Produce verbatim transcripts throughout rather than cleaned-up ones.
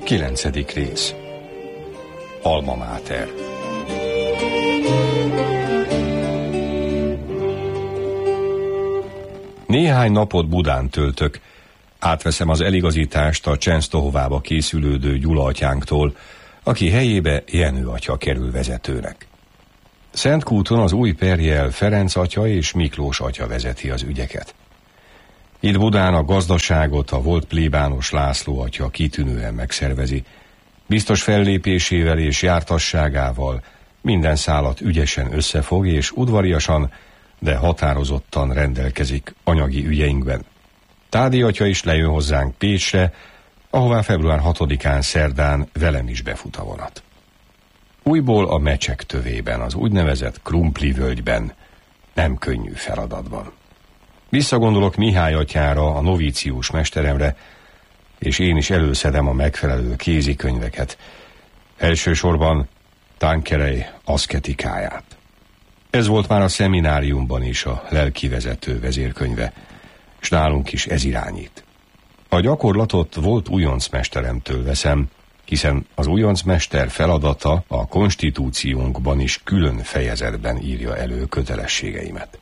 Kilencedik rész. Alma Mater. Néhány napot Budán töltök, átveszem az eligazítást a Csensztohovába készülődő Gyula atyánktól, aki helyébe Jenő atya kerül vezetőnek. Szentkúton az új perjel Ferenc atya és Miklós atya vezeti az ügyeket. Itt Budán a gazdaságot a volt plébános László atya kitűnően megszervezi. Biztos fellépésével és jártasságával minden szálat ügyesen összefog, és udvariasan, de határozottan rendelkezik anyagi ügyeinkben. Tádi atya is lejön hozzánk Pécsre, ahová február hatodikán szerdán velem is befut a vonat. Újból a Mecsek tövében, az úgynevezett Krumpli völgyben nem könnyű feladatban. Visszagondolok Mihály atyára, a novícius mesteremre, és én is előszedem a megfelelő kézikönyveket, elsősorban Tanqueray aszketikáját. Ez volt már a szemináriumban is a lelkivezető vezérkönyve, s nálunk is ez irányít. A gyakorlatot volt újoncmesteremtől veszem, hiszen az újoncmester feladata a konstitúciónkban is külön fejezetben írja elő kötelességeimet.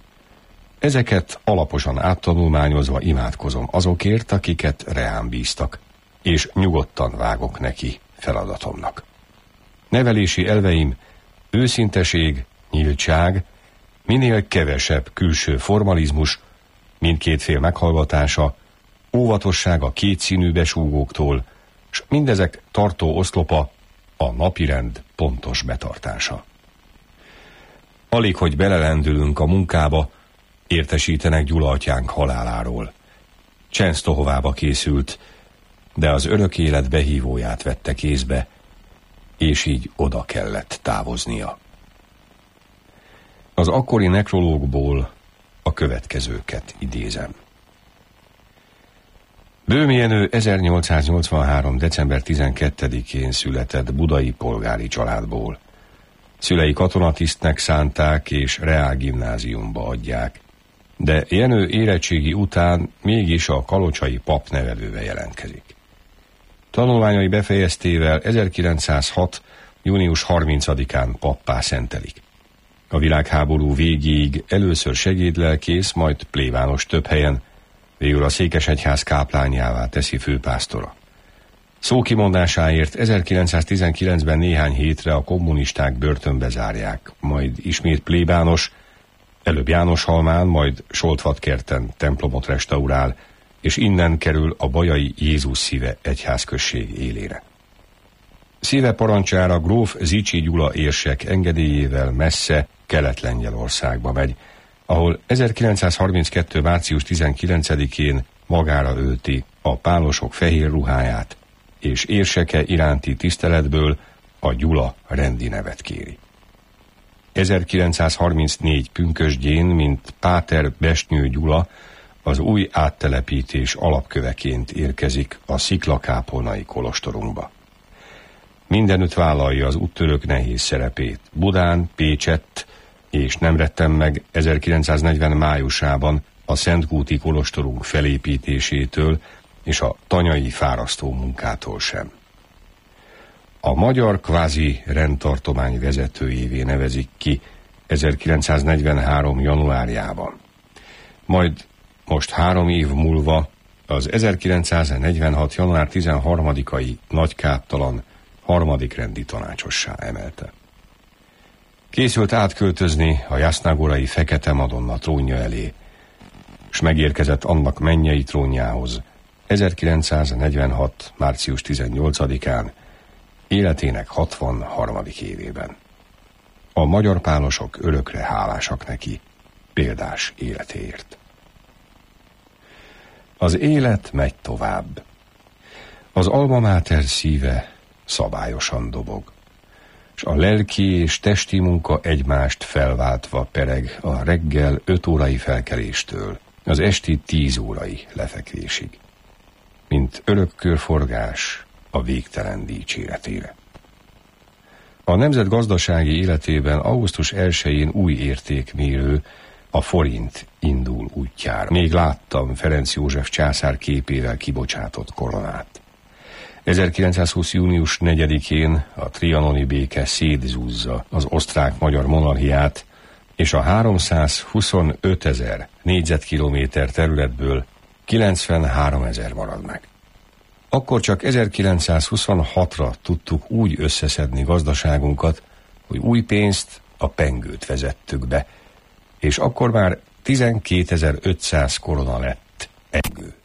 Ezeket alaposan áttanulmányozva imádkozom azokért, akiket reám bíztak, és nyugodtan vágok neki feladatomnak. Nevelési elveim őszinteség, nyíltság, minél kevesebb külső formalizmus, mindkét fél meghallgatása, óvatosság a kétszínű besúgóktól, s mindezek tartó oszlopa a napirend pontos betartása. Alig, hogy belelendülünk a munkába, értesítenek Gyula atyánk haláláról. Csensztohovába készült, de az örök élet behívóját vette kézbe, és így oda kellett távoznia. Az akkori nekrológból a következőket idézem. Böhmi Jenő ezernyolcszáznyolcvanhárom. december tizenkettedikén született budai polgári családból. Szülei katonatisztnek szánták és reálgimnáziumba adják, de Jenő érettségi után mégis a kalocsai papnevelőbe jelentkezik. Tanulmányai befejeztével ezerkilencszázhat. június harmincadikán pappá szentelik. A világháború végéig először segédlelkész, majd plébános több helyen, végül a székesegyház káplányává teszi főpásztora. Szókimondásáért ezerkilencszáztizenkilencben néhány hétre a kommunisták börtönbe zárják, majd ismét plébános, előbb Jánoshalmán, majd Soltvatkerten templomot restaurál, és innen kerül a bajai Jézus Szíve egyházközség élére. Szíve parancsára gróf Zichy Gyula érsek engedélyével messze Kelet-Lengyelországba megy, ahol ezerkilencszázharminckettő. március tizenkilencedikén magára ölti a pálosok fehér ruháját, és érseke iránti tiszteletből a Gyula rendi nevet kéri. ezerkilencszázharmincnégy pünkösdjén, mint Páter Bestnyő Gyula, az új áttelepítés alapköveként érkezik a sziklakápolnai kolostorunkba. Mindenütt vállalja az úttörők nehéz szerepét. Budán, Pécsett, és nem rettem meg ezerkilencszáznegyven májusában a Szentkúti kolostorunk felépítésétől és a tanyai fárasztó munkától sem. A magyar kvázi rendtartomány vezetőjévé nevezik ki ezerkilencszáznegyvenhárom. januárjában. Majd most három év múlva az ezerkilencszáznegyvenhat. január tizenharmadikai nagykáptalan harmadik rendi tanácsossá emelte. Készült átköltözni a Jasznagorai Fekete Madonna trónja elé, s megérkezett annak mennyei trónjához ezerkilencszáznegyvenhat. március tizennyolcadikán, életének hatvanharmadik évében. A magyar pálosok örökre hálásak neki példás életéért. Az élet megy tovább. Az Alma Mater szíve szabályosan dobog, s a lelki és testi munka egymást felváltva pereg a reggel öt órai felkeléstől az esti tíz órai lefekvésig, mint örök körforgás a végtelen dicséretére. A nemzet gazdasági életében augusztus elsején új értékmérő, a forint indul útjára. Még láttam Ferenc József császár képével kibocsátott koronát. ezerkilencszázhúsz. június negyedikén a trianoni béke szétzúzza az osztrák-magyar monarchiát, és a háromszázhuszonötezer négyzetkilométer területből kilencvenháromezer marad meg. Akkor csak ezerkilencszázhuszonhatra tudtuk úgy összeszedni gazdaságunkat, hogy új pénzt, a pengőt vezettük be, és akkor már tizenkétezer-ötszáz korona lett pengő.